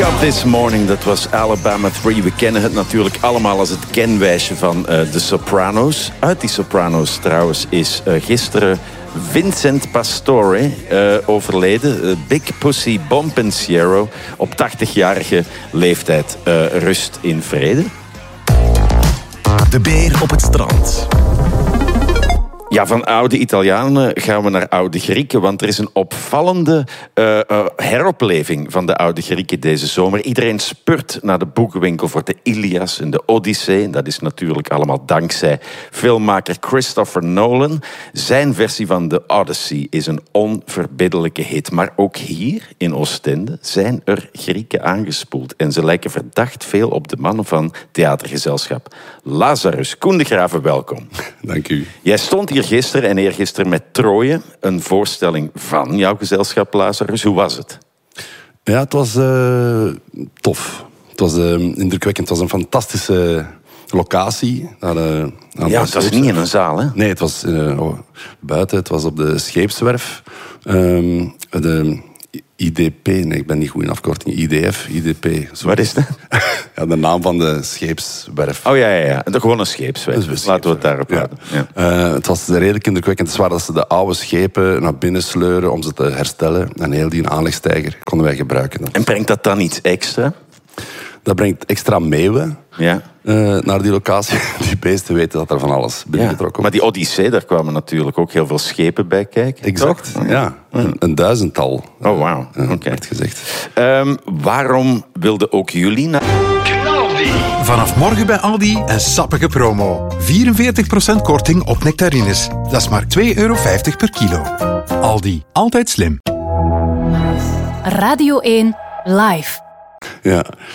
Up This Morning, dat was Alabama 3. We kennen het natuurlijk allemaal als het kenwijsje van de Sopranos. Uit die Sopranos trouwens is gisteren Vincent Pastore overleden. Big Pussy Bonpensiero op 80-jarige leeftijd. Rust in vrede. De beer op het strand. Ja, van oude Italianen gaan we naar oude Grieken, want er is een opvallende heropleving van de oude Grieken deze zomer. Iedereen spurt naar de boekenwinkel voor de Ilias en de Odyssee. En dat is natuurlijk allemaal dankzij filmmaker Christopher Nolan. Zijn versie van de Odyssey is een onverbiddelijke hit. Maar ook hier in Oostende zijn er Grieken aangespoeld. En ze lijken verdacht veel op de mannen van theatergezelschap Lazarus. Koen de Graven, welkom. Dank u. Jij stond hier gisteren en eergisteren met Troje, een voorstelling van jouw gezelschap Lazarus. Hoe was het? Ja, het was tof. Het was indrukwekkend. Het was een fantastische locatie. Ja, het was niet in een zaal, hè? Nee, het was buiten. Het was op de scheepswerf. De IDP, nee, ik ben niet goed in afkorting. IDF, IDP. Zo. Wat is dat? Ja, de naam van de scheepswerf. Oh ja. Gewoon een scheepswerf. Laten we het daarop houden. Ja. Het was redelijk indrukwekkend. Het is waar dat ze de oude schepen naar binnen sleuren om ze te herstellen. En heel die aanlegsteiger konden wij gebruiken. En brengt dat dan iets extra? Dat brengt extra meeuwen naar die locatie. Die beesten weten dat er van alles binnengetrokken wordt. Maar die Odyssee, daar kwamen natuurlijk ook heel veel schepen bij kijken. Exact, toch? ja. Een duizendtal. Oh, wauw. Oké. Werd gezegd. Waarom wilden ook jullie naar... Vanaf morgen bij Aldi een sappige promo. 44% korting op nectarines. Dat is maar €2,50 per kilo. Aldi, altijd slim. Radio 1 live. Ja,